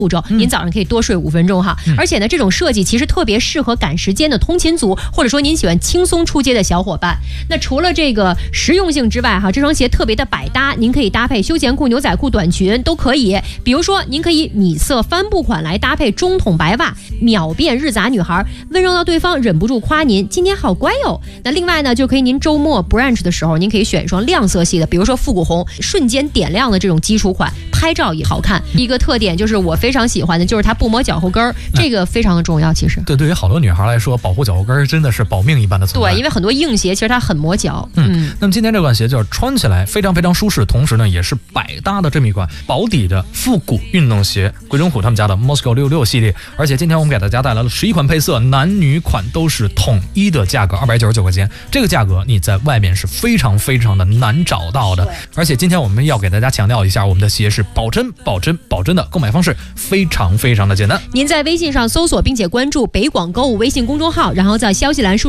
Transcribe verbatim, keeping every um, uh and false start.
步骤，您早上可以多睡五分钟哈。 嗯、 而且呢，这种设计其实特别适合赶时间的通勤族，或者说您喜欢轻松出街的小伙伴。那除了这个实用性之外哈，这双鞋特别的百搭，您可以搭配休闲裤、牛仔裤、短裙都可以。比如说，您可以米色帆布款来搭配中筒白袜，秒变日杂女孩，温柔到对方忍不住夸您今天好乖哟。那另外呢，就可以您周末 brunch 的时候，您可以选一双亮色系的，比如说复古红，瞬间点亮的这种基础款，拍照也好看。一个特点就是我非常喜欢的，就是它不磨脚后跟儿，这个非常的重要。其实对，对于好多女孩来说，保护脚后跟真的是保命一般的存在。 对，因为很多硬鞋其实它很磨脚。 嗯，嗯那么今天这款鞋就是穿起来非常非常舒适，同时呢也是百搭的这么一款薄底的复古运动鞋，贵中虎他们家的 Moscow 六六系列。而且今天我们给大家带来了十一款配色，男女款都是统一的价格，二百九十九块钱。这个价格你在外面是非常非常的难找到的。而且今天我们要给大家强调一下，我们的鞋是保真保真保真的，购买方式非常非常的简单。 您在微信上搜索并且关注北广购物微信公众号，然后在消息栏输